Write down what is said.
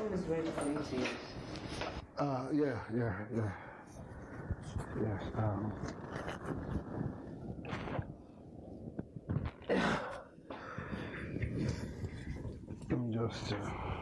one is where the police is. Yeah. I'm just